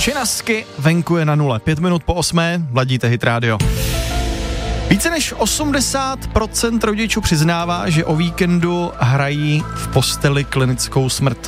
Činasky, venku je na 0, 5 minut po 8, ladíte Hit Radio. Více než 80% rodičů přiznává, že o víkendu hrají v posteli klinickou smrt.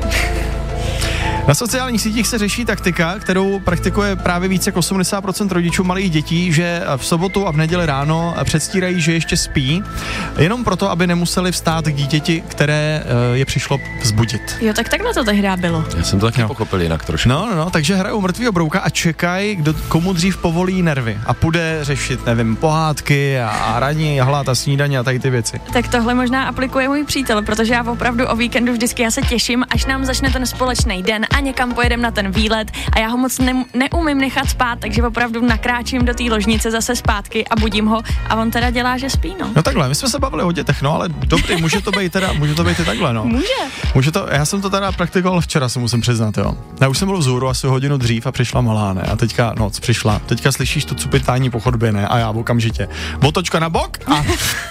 Na sociálních sítích se řeší taktika, kterou praktikuje právě více jak 80% rodičů malých dětí, že v sobotu a v neděli ráno předstírají, že ještě spí, jenom proto, aby nemuseli vstát k dítěti, které je přišlo vzbudit. Jo, tak takhle to tehdy bylo. Já jsem to taky pochopil jinak trošku. No, takže hrajou mrtvýho brouka a čekají, komu dřív povolí nervy a půjde řešit, nevím, pohádky a ranní a hlad a snídaně a tady ty věci. Tak tohle možná aplikuje můj přítel, protože já opravdu o víkendu vždycky já se těším, až nám začne ten společný den a někam pojedem na ten výlet a já ho moc neumím nechat spát, takže opravdu nakráčím do té ložnice zase zpátky a budím ho a on teda dělá, že spí, no. No takhle, my jsme se bavili o dětech, no, ale dobrý, může to být i takhle, no. Může to, já jsem to teda praktikoval včera, se musím přiznat, jo. Já už jsem byl vzhůru asi hodinu dřív a přišla malá, ne, a teďka noc přišla, teďka slyšíš to cupitání po chodbě, ne, a já okamžitě, otočka na bok a...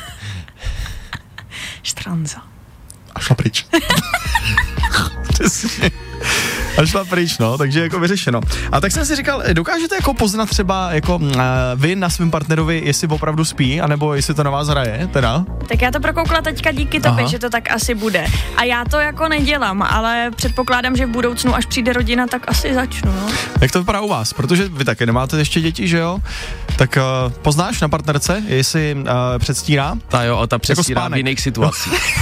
Štranza. A šla pryč. Přesně. A šla pryč, no, takže jako vyřešeno. A tak jsem si říkal, dokážete jako poznat třeba jako vy na svém partnerovi, jestli opravdu spí, anebo jestli to na vás hraje, teda? Tak já to prokoukla teďka díky tobě, že to tak asi bude. A já to jako nedělám, ale předpokládám, že v budoucnu, až přijde rodina, tak asi začnu, no. Jak to vypadá u vás? Protože vy taky nemáte ještě děti, že jo? Tak poznáš na partnerce, jestli předstírá? Ta předstírá jako v jiných situacích.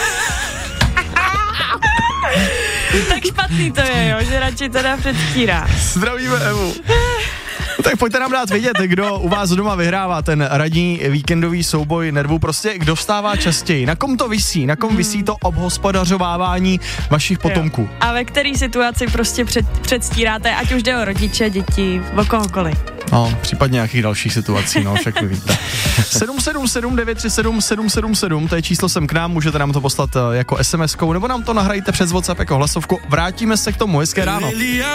Tak špatný to je, jo, že radši teda předstírá. Zdravíme Evu. No tak pojďte nám dát vědět, kdo u vás doma vyhrává ten ranní víkendový souboj nervů, prostě kdo vstává častěji, na kom to visí, na kom visí to obhospodařovávání vašich potomků. Jo. A ve který situaci prostě předstíráte, ať už jde o rodiče, děti, o kohokoliv. No, případně nějakých dalších situací, no, však vy víte. 777 937 777, to je číslo sem k nám, můžete nám to poslat jako SMS-kou, nebo nám to nahrajte přes WhatsApp jako hlasovku. Vrátíme se k tomu, hezké ráno.